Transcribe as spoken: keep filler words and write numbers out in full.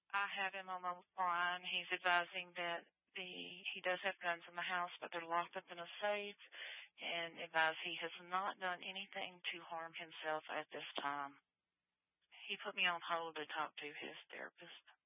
I have him on the line. He's advising that the he does have guns in the house, but they're locked up in a safe, and advised he has not done anything to harm himself at this time. He put me on hold to talk to his therapist.